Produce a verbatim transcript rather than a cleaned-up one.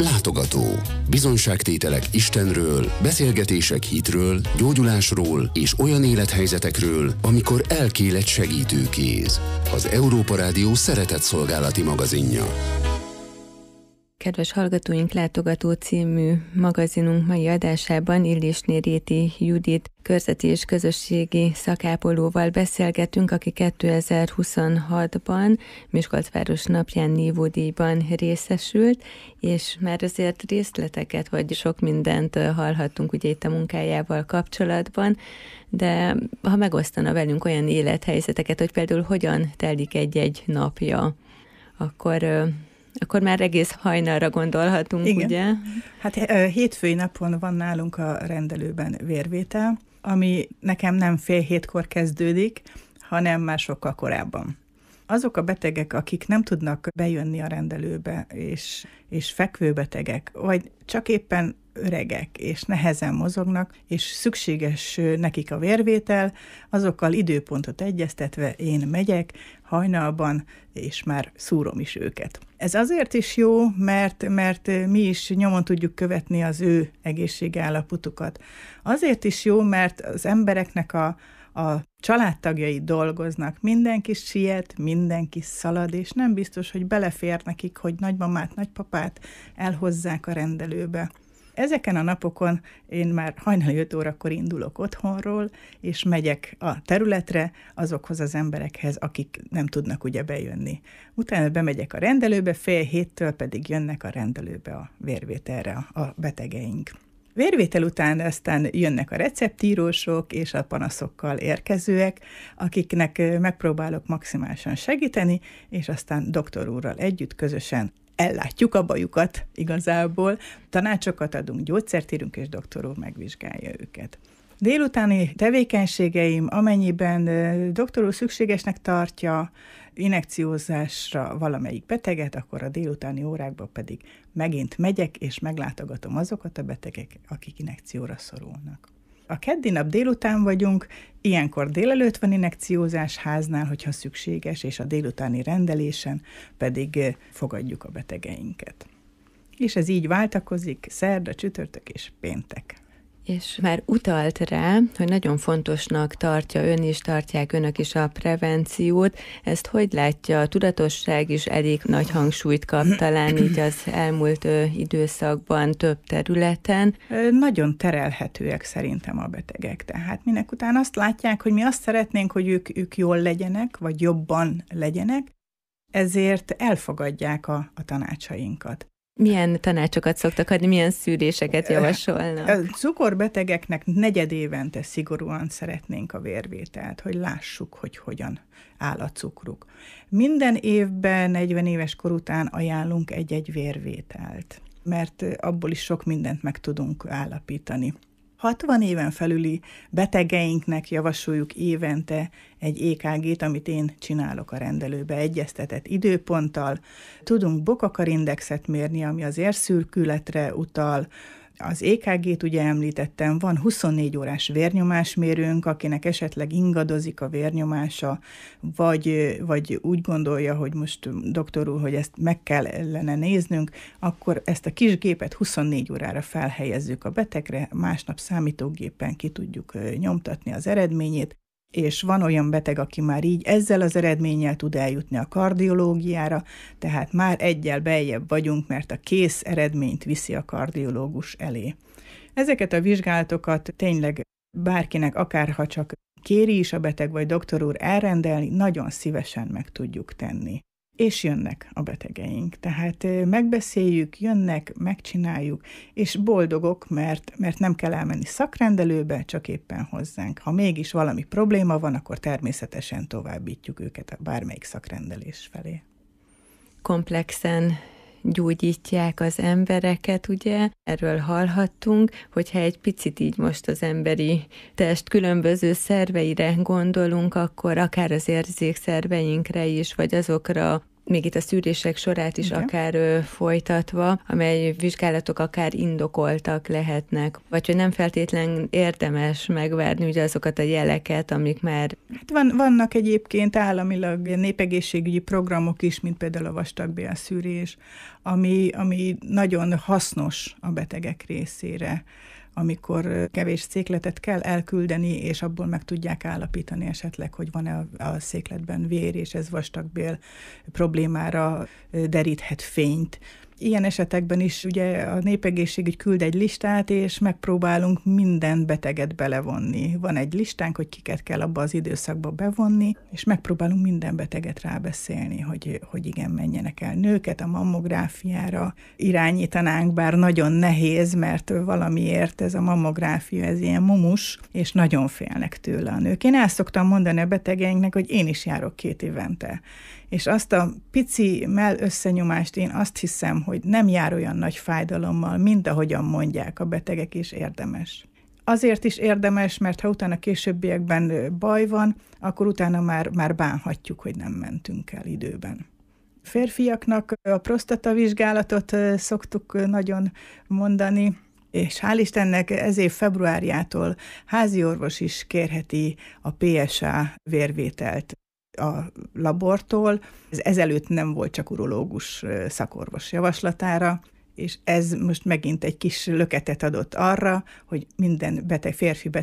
Látogató. Bizonyságtételek Istenről, beszélgetések hitről, gyógyulásról és olyan élethelyzetekről, amikor elkél egy segítőkéz. Az Európa Rádió szeretetszolgálati magazinja. Kedves hallgatóink, Látogató című magazinunk mai adásában Illésné Réti Judit körzeti és közösségi szakápolóval beszélgetünk, aki kétezer-huszonhatban Miskolcváros napján nívódíjban részesült, és már azért részleteket vagy sok mindent hallhattunk ugye itt a munkájával kapcsolatban, de ha megosztana velünk olyan élethelyzeteket, hogy például hogyan telik egy-egy napja, akkor... Akkor már egész hajnalra gondolhatunk, igen. Ugye? Hát hétfői napon van nálunk a rendelőben vérvétel, ami nekem nem fél hétkor kezdődik, hanem már sokkal korábban. Azok a betegek, akik nem tudnak bejönni a rendelőbe, és, és fekvőbetegek, vagy csak éppen öregek, és nehezen mozognak, és szükséges nekik a vérvétel, azokkal időpontot egyeztetve én megyek hajnalban, és már szúrom is őket. Ez azért is jó, mert, mert mi is nyomon tudjuk követni az ő egészségállapotukat. Azért is jó, mert az embereknek a A családtagjai dolgoznak, mindenki siet, mindenki szalad, és nem biztos, hogy belefér nekik, hogy nagymamát, nagypapát elhozzák a rendelőbe. Ezeken a napokon én már hajnali öt órakor indulok otthonról, és megyek a területre azokhoz az emberekhez, akik nem tudnak ugye bejönni. Utána bemegyek a rendelőbe, fél héttől pedig jönnek a rendelőbe a vérvételre a betegeink. Vérvétel után aztán jönnek a receptírósok és a panaszokkal érkezőek, akiknek megpróbálok maximálisan segíteni, és aztán doktor úrral együtt közösen ellátjuk a bajukat igazából, tanácsokat adunk, gyógyszert írunk, és doktor úr megvizsgálja őket. Délutáni tevékenységeim, amennyiben doktor úr szükségesnek tartja injekciózásra valamelyik beteget, akkor a délutáni órákban pedig megint megyek, és meglátogatom azokat a betegek, akik injekcióra szorulnak. A keddi nap délután vagyunk, ilyenkor délelőtt van injekciózás háznál, hogyha szükséges, és a délutáni rendelésen pedig fogadjuk a betegeinket. És ez így váltakozik szerda, csütörtök és péntek. És már utalt rá, hogy nagyon fontosnak tartja ön is, tartják önök is a prevenciót. Ezt hogy látja? A tudatosság is elég nagy hangsúlyt kap talán így az elmúlt ö, időszakban több területen. Nagyon terelhetőek szerintem a betegek. Tehát minek után azt látják, hogy mi azt szeretnénk, hogy ők, ők jól legyenek, vagy jobban legyenek, ezért elfogadják a, a tanácsainkat. Milyen tanácsokat szoktak adni, milyen szűréseket javasolnak? A cukorbetegeknek negyed évente szigorúan szeretnénk a vérvételt, hogy lássuk, hogy hogyan áll a cukruk. Minden évben negyven éves kor után ajánlunk egy-egy vérvételt, mert abból is sok mindent meg tudunk állapítani. hatvan éven felüli betegeinknek javasoljuk évente egy é ká gét, amit én csinálok a rendelőbe, egyeztetett időponttal. Tudunk bokakarindexet mérni, ami az érszürkületre utal. Az é ká gét ugye említettem, van huszonnégy órás vérnyomásmérőnk, akinek esetleg ingadozik a vérnyomása, vagy, vagy úgy gondolja, hogy most doktor úr, hogy ezt meg kellene néznünk, akkor ezt a kis gépet huszonnégy órára felhelyezzük a betegre, másnap számítógépen ki tudjuk nyomtatni az eredményét, és van olyan beteg, aki már így ezzel az eredménnyel tud eljutni a kardiológiára, tehát már egyel beljebb vagyunk, mert a kész eredményt viszi a kardiológus elé. Ezeket a vizsgálatokat tényleg bárkinek, akárha csak kéri is a beteg vagy doktor úr elrendelni, nagyon szívesen meg tudjuk tenni. És jönnek a betegeink. Tehát megbeszéljük, jönnek, megcsináljuk, és boldogok, mert, mert nem kell elmenni szakrendelőbe, csak éppen hozzánk. Ha mégis valami probléma van, akkor természetesen továbbítjuk őket a bármelyik szakrendelés felé. Komplexen gyógyítják az embereket, ugye? Erről hallhattunk, hogyha egy picit így most az emberi test különböző szerveire gondolunk, akkor akár az érzékszerveinkre is, vagy azokra még itt a szűrések sorát is Igen. akár ö, folytatva, amely vizsgálatok akár indokoltak lehetnek, vagy hogy nem feltétlen érdemes megvárni ugye azokat a jeleket, amik már... Hát van, vannak egyébként államilag népegészségügyi programok is, mint például a vastagbélszűrés, ami, ami nagyon hasznos a betegek részére, amikor kevés székletet kell elküldeni, és abból meg tudják állapítani esetleg, hogy van-e a, a székletben vér, és ez vastagbél problémára deríthet fényt. Ilyen esetekben is ugye a népegészségügy küld egy listát, és megpróbálunk minden beteget belevonni. Van egy listánk, hogy kiket kell abba az időszakba bevonni, és megpróbálunk minden beteget rábeszélni, hogy, hogy igen, menjenek el. Nőket a mammográfiára irányítanánk, bár nagyon nehéz, mert valamiért ez a mammográfia, ez ilyen mumus, és nagyon félnek tőle a nők. Én el szoktam mondani a betegeinknek, hogy én is járok két évente. És azt a pici mell összenyomást én azt hiszem, hogy nem jár olyan nagy fájdalommal, mint ahogyan mondják a betegek, és érdemes. Azért is érdemes, mert ha utána későbbiekben baj van, akkor utána már, már bánhatjuk, hogy nem mentünk el időben. Férfiaknak a prostatavizsgálatot szoktuk nagyon mondani, és hál' Istennek ez év februárjától háziorvos is kérheti a pé es á vérvételt a labortól. Ez ezelőtt nem volt, csak urológus szakorvos javaslatára, és ez most megint egy kis löketet adott arra, hogy minden beteg, férfi